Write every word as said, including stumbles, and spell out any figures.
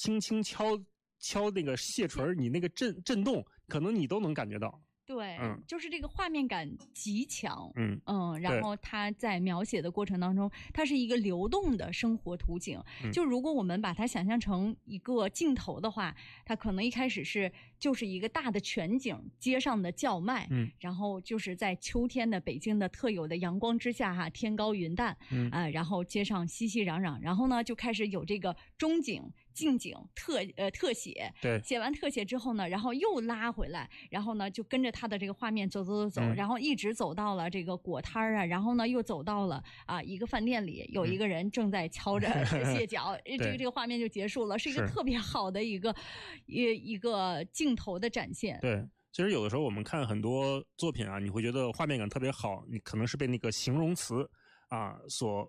轻轻敲敲那个蟹锤，你那个震震动，可能你都能感觉到。 对， 嗯， 就是这个画面感极强， 嗯嗯，然后它在描写的过程当中，它是一个流动的生活图景。嗯、就如果我们把它想象成一个镜头的话，它可能一开始是就是一个大的全景，街上的叫卖， 嗯， 然后就是在秋天的北京的特有的阳光之下哈，天高云淡，嗯啊、呃，然后街上熙熙攘攘，然后呢就开始有这个中景、近景、特呃特写， 对， 写完特写之后呢，然后又拉回来，然后呢就跟着他的这个画面走走走走、嗯，然后一直走到了这个果摊啊，然后呢又走到了啊一个饭店里，有一个人正在敲着蟹脚，嗯、这个这个画面就结束了，是一个特别好的一个一一个镜头的展现。 对。其实有的时候我们看很多作品啊，你会觉得画面感特别好，你可能是被那个形容词啊所